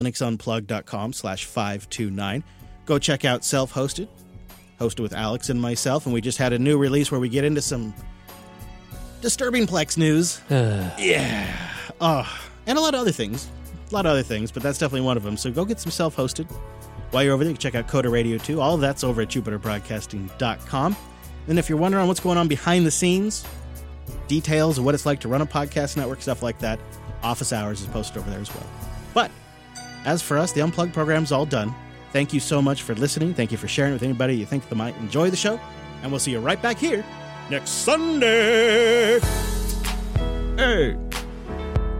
linuxunplugged.com/529. Go check out Self-Hosted, hosted with Alex and myself, and we just had a new release where we get into some disturbing Plex news. Yeah. And a lot of other things. But that's definitely one of them. So go get some Self-Hosted. While you're over there, you can check out Coda Radio too. All of that's over at JupiterBroadcasting.com. And if you're wondering what's going on behind the scenes, details of what it's like to run a podcast network, stuff like that, Office Hours is posted over there as well. But as for us, the Unplugged program's all done. Thank you so much for listening. Thank you for sharing with anybody you think that might enjoy the show. And we'll see you right back here next Sunday. Hey!